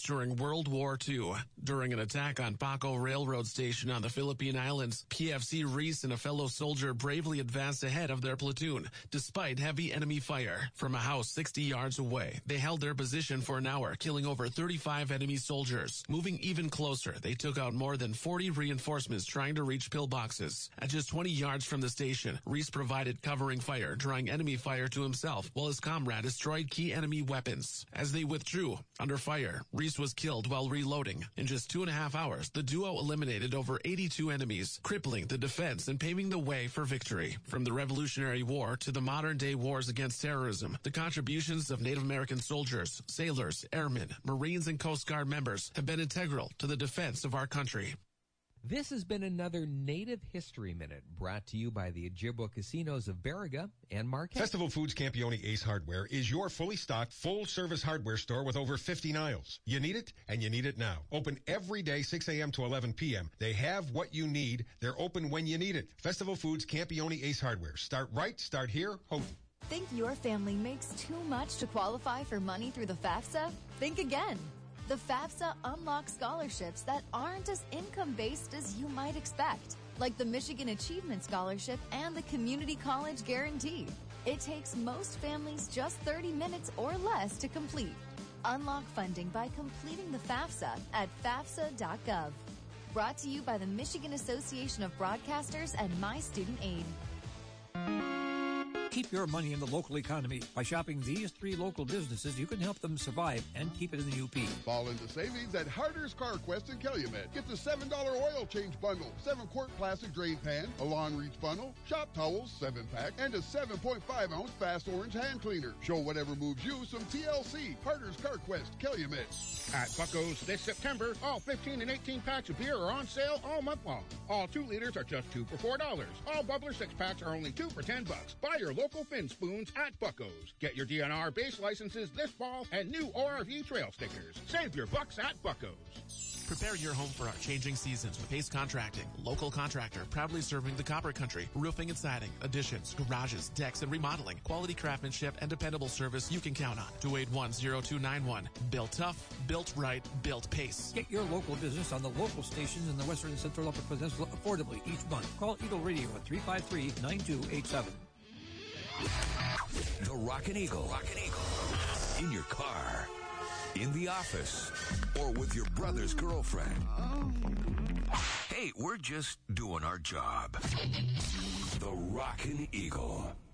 during World War II. During an attack on Paco Railroad Station on the Philippine Islands, PFC Reese and a fellow soldier bravely advanced ahead of their platoon, despite heavy enemy fire. From a house 60 yards away, they held their position for an hour, killing over 35 enemy soldiers. Moving even closer, they took out more than 40 reinforcements trying to reach pillboxes. At just 20 yards from the station, Reese provided covering fire, drawing enemy fire to himself, while his comrade destroyed key enemy weapons. As they withdrew, under fire, Reese was killed while reloading. In just 2.5 hours, the duo eliminated over 82 enemies, crippling the defense and paving the way for victory. From the Revolutionary War to the modern-day wars against terrorism, the contributions of Native American soldiers, sailors, airmen, Marines, and Coast Guard members have been integral to the defense of our country. This has been another Native History Minute brought to you by the Ojibwa Casinos of Baraga and Marquette. Festival Foods Campione Ace Hardware is your fully stocked, full-service hardware store with over 50 aisles. You need it, and you need it now. Open every day, 6 a.m. to 11 p.m. They have what you need. They're open when you need it. Festival Foods Campione Ace Hardware. Start right, start here, hope. Think your family makes too much to qualify for money through the FAFSA? Think again. The FAFSA unlocks scholarships that aren't as income-based as you might expect, like the Michigan Achievement Scholarship and the Community College Guarantee. It takes most families just 30 minutes or less to complete. Unlock funding by completing the FAFSA at FAFSA.gov. Brought to you by the Michigan Association of Broadcasters and My Student Aid. Keep your money in the local economy. By shopping these 3 local businesses, you can help them survive and keep it in the UP. Fall into savings at Harder's Car Quest in Calumet. Get the $7 oil change bundle, 7-quart plastic drain pan, a long reach funnel, shop towels, 7-pack, and a 7.5-ounce Fast Orange hand cleaner. Show whatever moves you some TLC. Harder's Car Quest, Calumet. At Bucko's this September, all 15 and 18 packs of beer are on sale all month long. All 2 liters are just 2 for $4. All Bubbler 6-packs are only 2 for $10. Buy your local Fin Spoons at Bucko's. Get your DNR base licenses this fall and new ORV trail stickers. Save your bucks at Bucko's. Prepare your home for our changing seasons with Pace Contracting, local contractor proudly serving the Copper Country. Roofing and siding, additions, garages, decks, and remodeling. Quality craftsmanship and dependable service you can count on. 281-0291. Built tough, built right, built Pace. Get your local business on the local stations in the Western and Central Upper Peninsula affordably each month. Call Eagle Radio at 353-9287. The Rockin' Eagle. In your car, in the office, or with your brother's girlfriend. Hey, we're just doing our job. The Rockin' Eagle.